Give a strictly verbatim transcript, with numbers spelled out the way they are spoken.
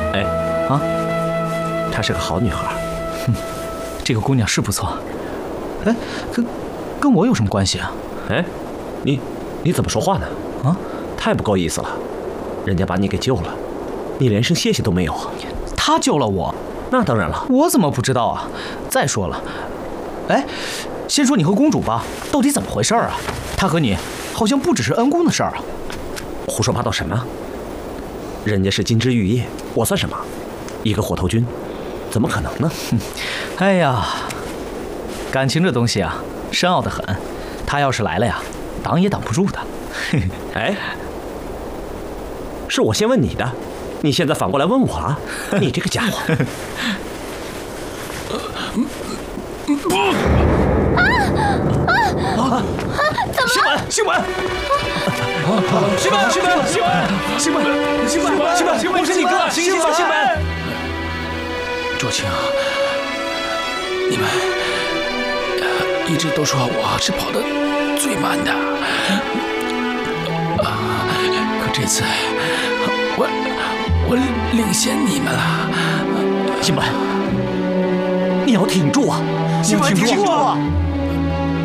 哎， 啊， 她是个好女孩。 哼，这个姑娘是不错。哎，跟跟我有什么关系啊？ 哎，你你怎么说话呢？ 啊， 太不够意思了。人家把你给救了，你连声谢谢都没有啊！ 他救了我， 那当然了。 我怎么不知道啊？再说了，哎，先说你和公主吧，到底怎么回事啊？她和你好像不只是恩公的事儿啊！ 胡说八道什么？人家是金枝玉叶，我算什么？一个火头军，怎么可能呢？ 哎呀，感情这东西啊，深奥得很。他要是来了呀，挡也挡不住的。 哎，是我先问你的，你现在反过来问我啊？你这个家伙！ 不！啊啊啊！怎么？ 新闻，新闻！新闻，新闻，新闻，新闻，新闻，新闻，新闻，我是你哥，新闻，新闻。 卓青，你们一直都说我是跑得最慢的，啊，可这次我我领先你们了。 新闻，你要挺住啊！ 新闻，挺住啊！